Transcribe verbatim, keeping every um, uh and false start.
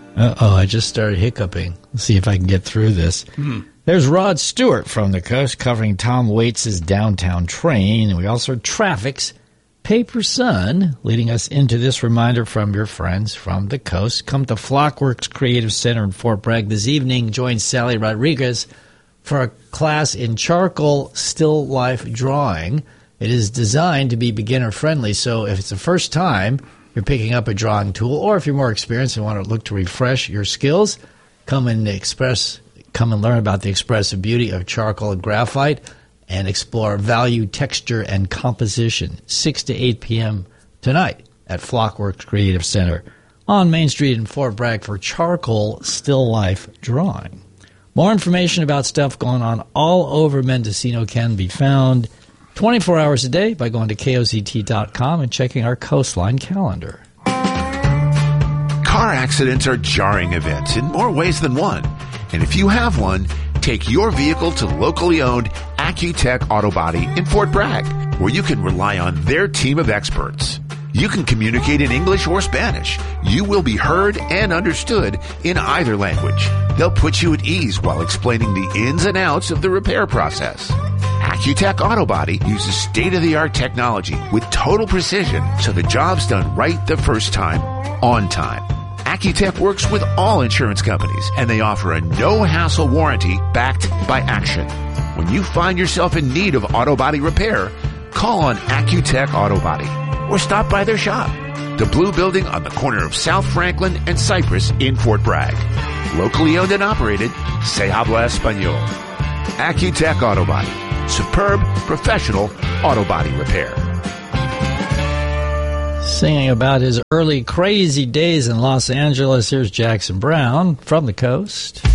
Uh-oh, I just started hiccuping. Let's see if I can get through this. Mm. There's Rod Stewart from the coast covering Tom Waits' Downtown Train. And we also heard Traffic's Paper Sun, leading us into this reminder from your friends from the coast. Come to Flockworks Creative Center in Fort Bragg this evening. Join Sally Rodriguez for a class in charcoal still life drawing. It is designed to be beginner-friendly, so if it's the first time you're picking up a drawing tool, or if you're more experienced and want to look to refresh your skills, come and express, come and learn about the expressive beauty of charcoal and graphite, and explore value, texture, and composition. six to eight p.m. tonight at Flockworks Creative Center on Main Street in Fort Bragg for charcoal still life drawing. More information about stuff going on all over Mendocino can be found twenty-four hours a day by going to K O Z T dot com and checking our Coastline calendar. Car accidents are jarring events in more ways than one. And if you have one, take your vehicle to locally owned Accutech Auto Body in Fort Bragg, where you can rely on their team of experts. You can communicate in English or Spanish. You will be heard and understood in either language. They'll put you at ease while explaining the ins and outs of the repair process. Accutech Auto Body uses state-of-the-art technology with total precision, so the job's done right the first time, on time. Accutech works with all insurance companies, and they offer a no-hassle warranty backed by action. When you find yourself in need of auto body repair, call on Accutech Auto Body or stop by their shop, the Blue Building on the corner of South Franklin and Cypress in Fort Bragg. Locally owned and operated, Se Habla Español. Accutech Auto Body. Superb, professional auto body repair. Singing about his early crazy days in Los Angeles, here's Jackson Browne from the coast.